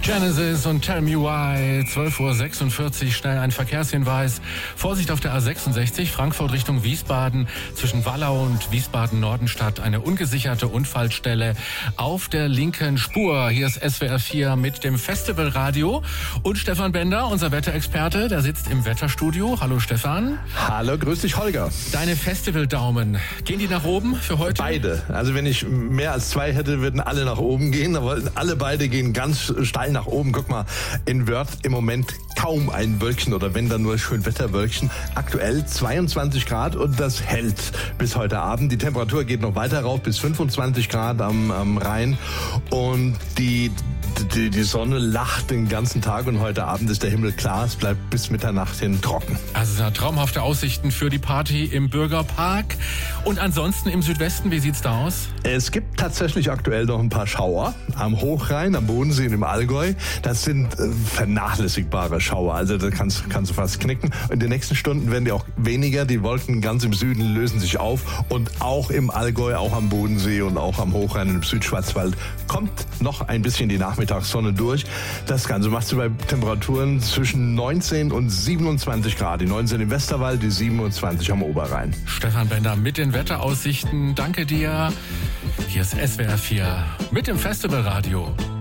Genesis und Tell Me Why, 12:46 Uhr, schnell ein Verkehrshinweis. Vorsicht auf der A66, Frankfurt Richtung Wiesbaden, zwischen Wallau und Wiesbaden-Nordenstadt, eine ungesicherte Unfallstelle auf der linken Spur. Hier ist SWR 4 mit dem Festivalradio und Stefan Bender, unser Wetterexperte, der sitzt im Wetterstudio. Hallo Stefan. Hallo, grüß dich Holger. Deine Festivaldaumen, gehen die nach oben für heute? Beide. Also wenn ich mehr als zwei hätte, würden alle nach oben gehen, aber alle beide gehen ganz steil nach oben. Guck mal, in Wörth im Moment kaum ein Wölkchen oder wenn dann nur Schönwetterwölkchen. Aktuell 22 Grad und das hält bis heute Abend. Die Temperatur geht noch weiter rauf bis 25 Grad am Rhein und die Sonne lacht den ganzen Tag und heute Abend ist der Himmel klar. Es bleibt bis Mitternacht hin trocken. Also es sind traumhafte Aussichten für die Party im Bürgerpark. Und ansonsten im Südwesten, wie sieht's da aus? Es gibt tatsächlich aktuell noch ein paar Schauer am Hochrhein, am Bodensee und im Allgäu. Das sind vernachlässigbare Schauer, also da kannst du fast knicken. In den nächsten Stunden werden die auch weniger. Die Wolken ganz im Süden lösen sich auf und auch im Allgäu, auch am Bodensee und auch am Hochrhein und im Südschwarzwald kommt noch ein bisschen die Nachmittagssonne durch. Das Ganze machst du bei Temperaturen zwischen 19 und 27 Grad. Die 19 im Westerwald, die 27 am Oberrhein. Stefan Bender mit den Wetteraussichten. Danke dir. Hier ist SWR 4 mit dem Festivalradio.